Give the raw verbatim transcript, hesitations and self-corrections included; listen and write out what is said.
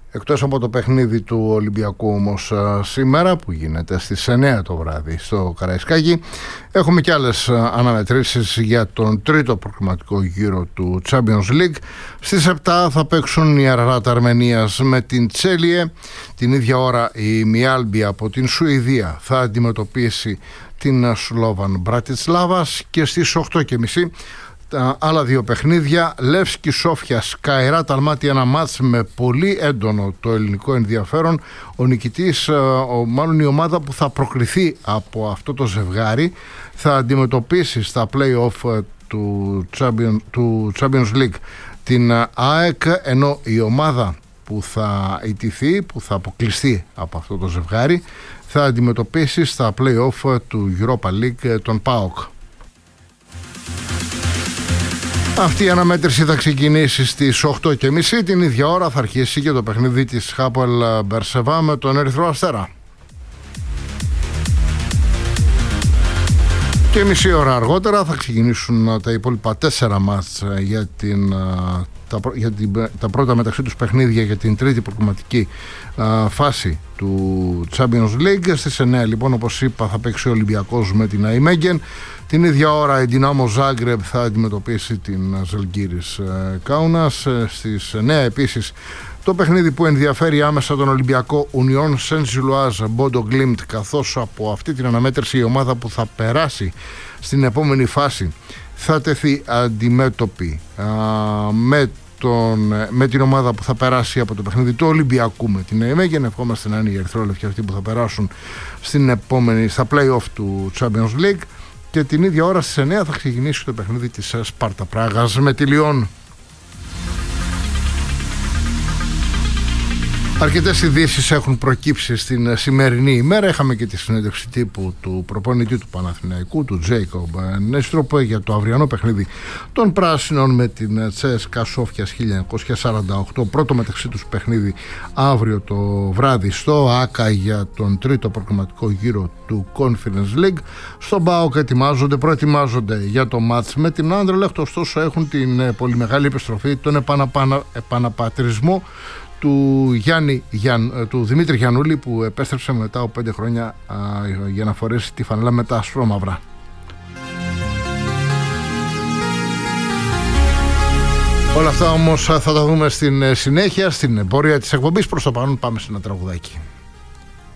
Εκτός από το παιχνίδι του Ολυμπιακού όμως σήμερα που γίνεται στις εννιά το βράδυ στο Καραϊσκάκι, έχουμε και άλλες αναμετρήσεις για τον τρίτο προκριματικό γύρο του Champions League. Στις επτά θα παίξουν η Αραράτ Αρμενίας με την Τσέλιε. Την ίδια ώρα η Μιάλμπι από την Σουηδία θα αντιμετωπίσει την Σλόβαν Μπρατισλάβας και στις οκτώ και μισή τα άλλα δύο παιχνίδια, Λεύσκι Σόφια Σκαϊράτ Αλμάτι, ένα μάτς με πολύ έντονο το ελληνικό ενδιαφέρον. Ο νικητής, ο, μάλλον η ομάδα που θα προκριθεί από αυτό το ζευγάρι, θα αντιμετωπίσει στα play-off του, Champion, του Champions League την ΑΕΚ, ενώ η ομάδα που θα ιτηθεί, που θα αποκλειστεί από αυτό το ζευγάρι, θα αντιμετωπίσει στα play-off του Europa League τον ΠΑΟΚ. Αυτή η αναμέτρηση θα ξεκινήσει στις οκτώ και μισή. Την ίδια ώρα θα αρχίσει και το παιχνίδι της Χάπολ Μπερσεβά με τον Ερυθρό Αστέρα. Και μισή ώρα αργότερα θα ξεκινήσουν τα υπόλοιπα τέσσερα μάτς για, την, τα, για την, τα πρώτα μεταξύ τους παιχνίδια για την τρίτη προκριματική φάση του Champions League. Στις εννιά λοιπόν, όπως είπα, θα παίξει ο Ολυμπιακός με την Αϊμέγεν. Την ίδια ώρα η Ντινάμο Ζάγκρεπ θα αντιμετωπίσει την Ζαλγκίρις Κάουνας. Στις εννιά επίσης το παιχνίδι που ενδιαφέρει άμεσα τον Ολυμπιακό, Ουνιόν Σεντ-Ζιλουάζ Μπόντο Γκλίμπτ, καθώς από αυτή την αναμέτρηση η ομάδα που θα περάσει στην επόμενη φάση θα τεθεί αντιμέτωπη α, με, τον, με την ομάδα που θα περάσει από το παιχνίδι του Ολυμπιακού με την Αϊμέγεν. Ευχόμαστε να είναι οι ερυθρόλευκοι αυτοί που θα περάσουν στην επόμενη, στα play-off του Champions League. Και την ίδια ώρα στις εννιά θα ξεκινήσει το παιχνίδι της Σπάρτα Πράγας με τη Λιόν. Αρκετές ειδήσεις έχουν προκύψει στην σημερινή ημέρα. Είχαμε και τη συνέντευξη τύπου του προπονητή του Παναθηναϊκού, του Τζέικομπ Νέστροπ, για το αυριανό παιχνίδι των Πράσινων με την Τσέσκα Σόφιας χίλια εννιακόσια σαράντα οκτώ. Πρώτο μεταξύ τους παιχνίδι αύριο το βράδυ στο ΆΚΑ για τον τρίτο προκριματικό γύρο του Conference League. Στον ΠΑΟΚ ετοιμάζονται, προετοιμάζονται για το μάτς με την Άντερλεχτ, ωστόσο έχουν την πολύ μεγάλη επιστροφή, τον επαναπανα, επαναπατρισμό του, Γιάννη, Γιάν, του Δημήτρη Γιαννούλη, που επέστρεψε μετά από πέντε χρόνια α, για να φορέσει τη φανέλα με τα ασπρόμαυρα. Όλα αυτά όμως θα τα δούμε στην συνέχεια, στην πορεία της εκπομπής. Προς το παρόν πάμε σε ένα τραγουδάκι.